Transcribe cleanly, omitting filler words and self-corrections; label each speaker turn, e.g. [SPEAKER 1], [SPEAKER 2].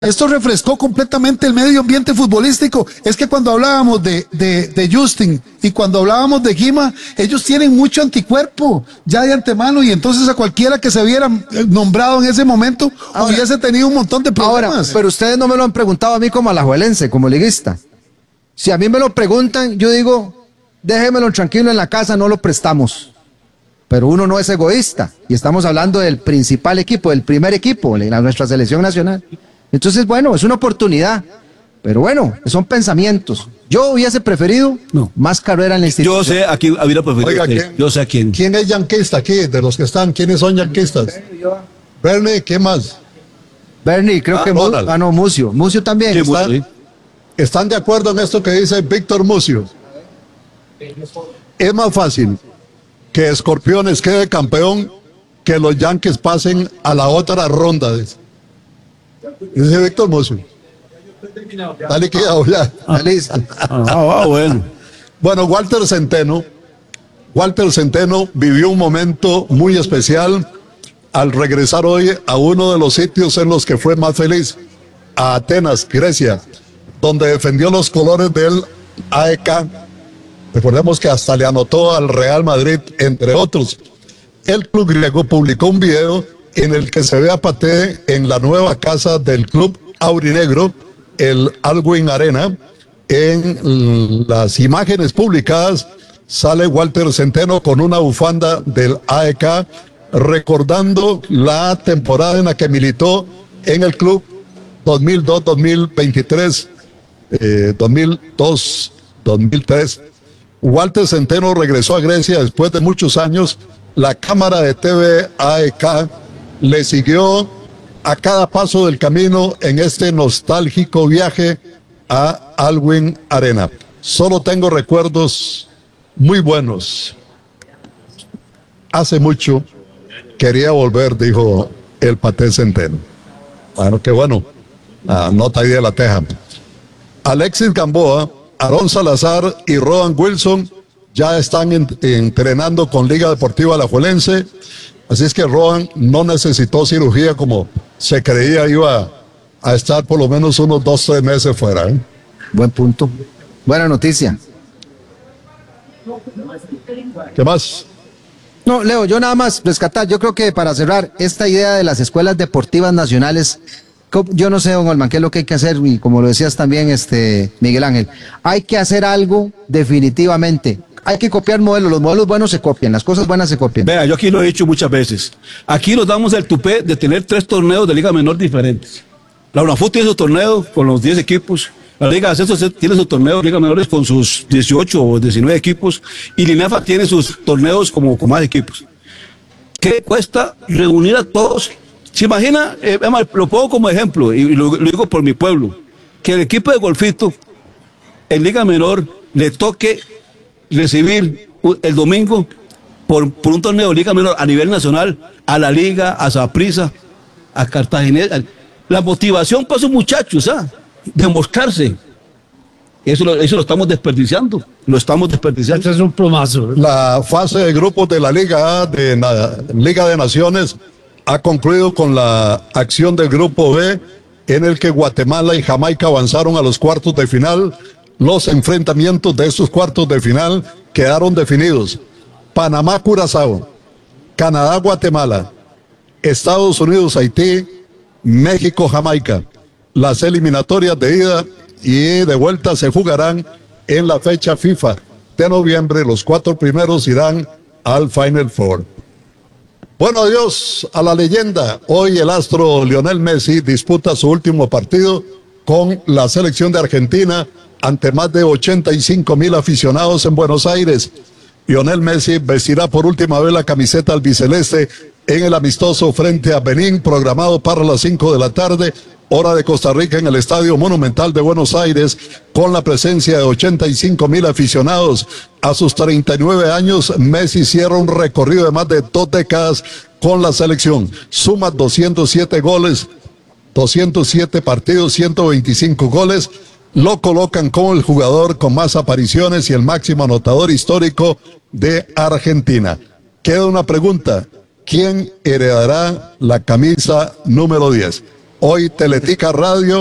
[SPEAKER 1] Esto refrescó completamente el medio ambiente futbolístico. Es que cuando hablábamos de Justin y cuando hablábamos de Guima, ellos tienen mucho anticuerpo ya de antemano, y entonces a cualquiera que se hubiera nombrado en ese momento hubiese tenido un montón de problemas.
[SPEAKER 2] Ahora, pero ustedes no me lo han preguntado a mí como alajuelense, como liguista. Si a mí me lo preguntan, yo digo, déjemelo tranquilo en la casa, no lo prestamos. Pero uno no es egoísta, y estamos hablando del principal equipo, del primer equipo, nuestra selección nacional. Entonces, bueno, es una oportunidad, pero bueno, son pensamientos. Yo hubiese preferido más carrera en la institución.
[SPEAKER 3] Yo sé a quién hubiera preferido.
[SPEAKER 4] Oiga,
[SPEAKER 3] yo sé a quién.
[SPEAKER 4] ¿Quién es yanquista aquí? De los que están, ¿quiénes son yanquistas? Bernie, ¿qué más?
[SPEAKER 2] Bernie, creo que
[SPEAKER 4] Ronald.
[SPEAKER 2] Mucio. Mucio también.
[SPEAKER 3] Sí, sí.
[SPEAKER 4] ¿Están de acuerdo en esto que dice Víctor Mucio? Es más fácil que Escorpiones quede campeón que los Yankees pasen a la otra ronda. Dice Víctor Mucio. Está liquidado ya.
[SPEAKER 2] Está listo.
[SPEAKER 3] Bueno.
[SPEAKER 4] Bueno, Walter Centeno vivió un momento muy especial al regresar hoy a uno de los sitios en los que fue más feliz, a Atenas, Grecia, donde defendió los colores del AEK. Recordemos que hasta le anotó al Real Madrid, entre otros. El club griego publicó un video en el que se ve a Paté en la nueva casa del club aurinegro, el Alwyn Arena. En las imágenes publicadas sale Walter Centeno con una bufanda del AEK, recordando la temporada en la que militó en el club 2002-2023, 2002-2003. Walter Centeno regresó a Grecia después de muchos años. La cámara de TV AEK le siguió a cada paso del camino en este nostálgico viaje a Alwyn Arena. Solo tengo recuerdos muy buenos. Hace mucho quería volver, dijo el Paté Centeno. Bueno, qué bueno. Nota ahí de la teja. Alexis Gamboa, Aarón Salazar y Rodan Wilson ya están entrenando con Liga Deportiva Alajuelense. Así es que Rodan no necesitó cirugía como se creía iba a estar por lo menos unos 2-3 meses fuera.
[SPEAKER 2] Buen punto. Buena noticia.
[SPEAKER 4] ¿Qué más?
[SPEAKER 2] No, Leo, yo nada más rescatar, yo creo que para cerrar, esta idea de las escuelas deportivas nacionales, yo no sé, don Olman, qué es lo que hay que hacer, y como lo decías también, Miguel Ángel, hay que hacer algo definitivamente. Hay que copiar modelos, los modelos buenos se copian, las cosas buenas se copian.
[SPEAKER 3] Vea, yo aquí lo he dicho muchas veces. Aquí nos damos el tupé de tener 3 torneos de Liga Menor diferentes. La UNAFUT tiene su torneo con los 10 equipos, la Liga de Ascenso tiene su torneo de Liga Menores con sus 18 o 19 equipos, y Linefa tiene sus torneos como con más equipos. ¿Qué cuesta reunir a todos? ¿Se imagina? Lo pongo como ejemplo, y lo digo por mi pueblo, que el equipo de golfito en Liga Menor le toque recibir el domingo por un torneo de Liga Menor a nivel nacional a la Liga, a Saprissa, a Cartagena. La motivación para esos muchachos, demostrarse. Eso lo estamos desperdiciando. Lo estamos desperdiciando.
[SPEAKER 5] Eso es un plomazo.
[SPEAKER 4] La fase de grupos de la Liga A, de Liga de Naciones, ha concluido con la acción del grupo B, en el que Guatemala y Jamaica avanzaron a los cuartos de final. Los enfrentamientos de estos cuartos de final quedaron definidos. Panamá-Curazao, Canadá-Guatemala, Estados Unidos-Haití, México-Jamaica. Las eliminatorias de ida y de vuelta se jugarán en la fecha FIFA de noviembre. Los 4 primeros irán al Final Four. Bueno, adiós a la leyenda. Hoy el astro Lionel Messi disputa su último partido con la selección de Argentina ante más de 85,000 aficionados en Buenos Aires. Lionel Messi vestirá por última vez la camiseta albiceleste en el amistoso frente a Benín, programado para las 5 de la tarde, hora de Costa Rica, en el Estadio Monumental de Buenos Aires, con la presencia de 85,000 aficionados. A sus 39 años, Messi cierra un recorrido de más de 2 décadas con la selección. Suma 207 goles, 207 partidos, 125 goles. Lo colocan como el jugador con más apariciones y el máximo anotador histórico de Argentina. Queda una pregunta: ¿quién heredará la camisa número 10? hoy Teletica Radio